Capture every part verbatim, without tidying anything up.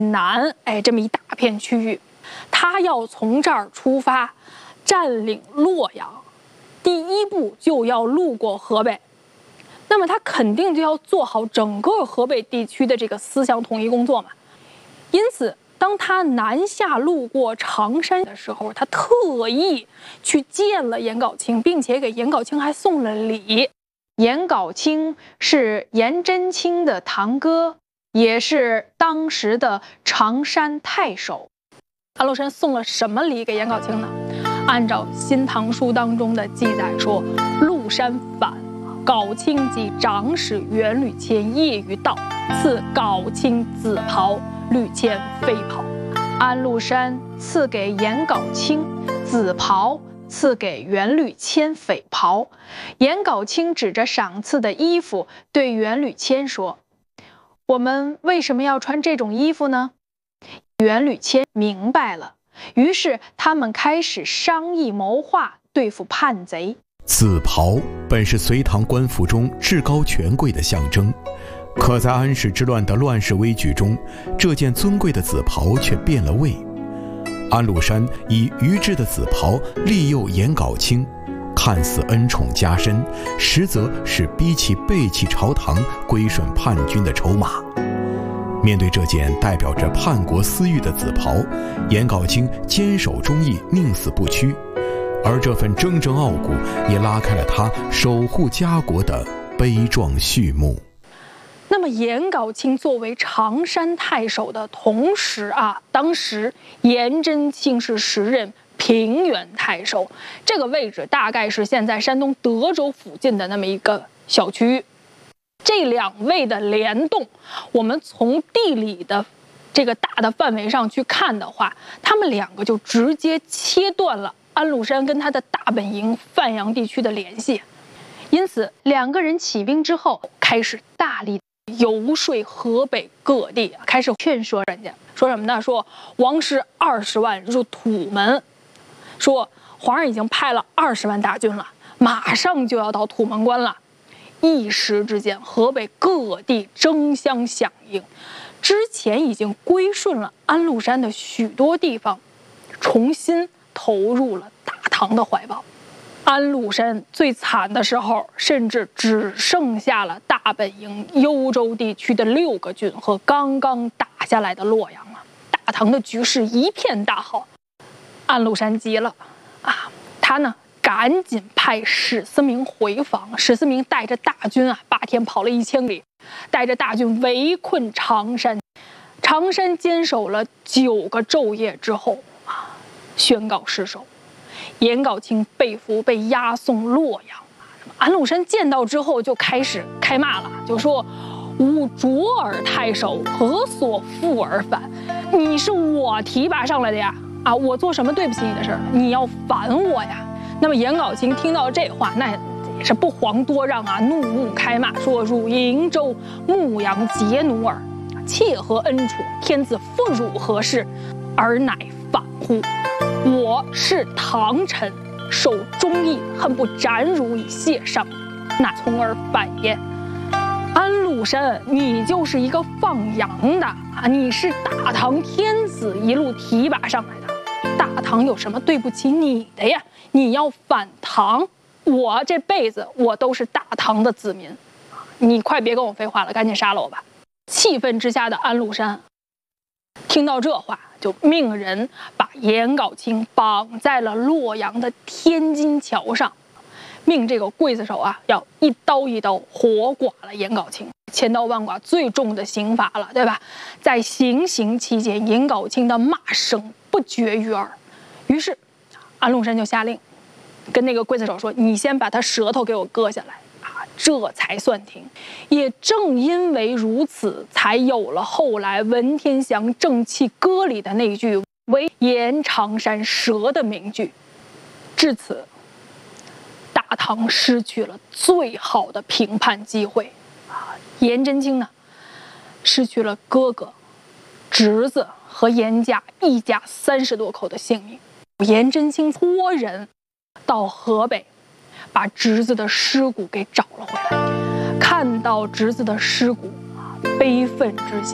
南，哎，这么一大片区域，他要从这儿出发，占领洛阳，第一步就要路过河北，那么他肯定就要做好整个河北地区的这个思想统一工作嘛。因此，当他南下路过常山的时候，他特意去见了颜杲卿，并且给颜杲卿还送了礼。颜杲卿是颜真卿的堂哥，也是当时的常山太守。安禄山送了什么礼给颜杲卿呢？按照《新唐书》当中的记载说，陆山反，杲卿及长史元吕谦夜于道，赐杲卿紫袍，吕谦飞袍。安禄山赐给颜杲卿紫袍，赐给元吕谦匪袍。颜杲卿指着赏赐的衣服对元吕谦说：“我们为什么要穿这种衣服呢？”元吕谦明白了，于是他们开始商议谋划对付叛贼。 紫袍本是隋唐官服中至高权贵的象征，可在安史之乱的乱世危局中，这件尊贵的紫袍却变了味。安禄山以余之的紫袍利诱颜杲卿，看似恩宠加深，实则是逼其背弃朝堂，归顺叛军的筹码。面对这件代表着叛国私欲的紫袍，颜杲卿坚守忠义，宁死不屈，而这份铮铮傲骨也拉开了他守护家国的悲壮序幕。 那么颜杲卿作为常山太守的同时啊，当时颜真卿是时任平原太守，这个位置大概是现在山东德州附近的那么一个小区域。这两位的联动，我们从地理的这个大的范围上去看的话，他们两个就直接切断了安禄山跟他的大本营范阳地区的联系。因此，两个人起兵之后，开始大力游说河北各地，开始劝说人家，说什么呢？说王师二十万入土门，说皇上已经派了二十万大军了，马上就要到土门关了。一时之间，河北各地争相响应，之前已经归顺了安禄山的许多地方，重新投入了大唐的怀抱。安禄山最惨的时候，甚至只剩下了大本营幽州地区的六个郡和刚刚打下来的洛阳了。大唐的局势一片大好，安禄山急了啊，他呢？赶紧派史思明回防。史思明带着大军啊，八天跑了一千里，带着大军围困常山。常山坚守了九个昼夜之后啊，宣告失守。颜杲卿被俘，被押送洛阳。安禄山见到之后就开始开骂了，就说：“吾卓尔太守，何所负而反？你是我提拔上来的呀！啊，我做什么对不起你的事儿？你要反我呀！”那么颜杲卿听到这话，那也是不遑多让啊，怒目开骂，说：“汝瀛州牧羊劫奴耳，窃何恩宠？天子负汝何事，而乃反乎？我是唐臣，守忠义，恨不斩汝以谢上，那从而反也。安禄山，你就是一个放羊的啊！你是大唐天子一路提拔上来的，大唐有什么对不起你的呀？你要反唐，我这辈子我都是大唐的子民，你快别跟我废话了，赶紧杀了我吧！”气愤之下的安禄山听到这话，就命人把颜杲卿绑在了洛阳的天津桥上，命这个刽子手啊要一刀一刀活剐了颜杲卿，千刀万剐最重的刑罚了，对吧？在行刑期间，颜杲卿的骂声不绝于耳。于是安禄山就下令跟那个刽子手说：“你先把他舌头给我割下来啊，这才算停。”也正因为如此，才有了后来文天祥《正气歌》里的那句“唯颜长山舌”的名句。至此，大唐失去了最好的平叛机会啊！颜真卿呢，失去了哥哥、侄子和颜家一家三十多口的性命。颜真卿托人到河北，把侄子的尸骨给找了回来。看到侄子的尸骨啊，悲愤之下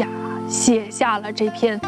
写下了这篇